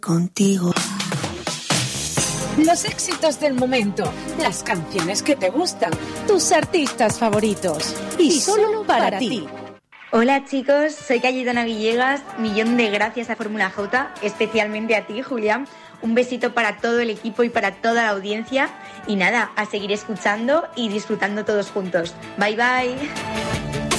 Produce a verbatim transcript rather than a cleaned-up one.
Contigo. Los éxitos del momento, las canciones que te gustan, tus artistas favoritos y, y solo para, para ti. ti. Hola chicos, soy Cayetana Villegas, millón de gracias a Fórmula J, especialmente a ti Julián, un besito para todo el equipo y para toda la audiencia y nada, a seguir escuchando y disfrutando todos juntos. Bye bye.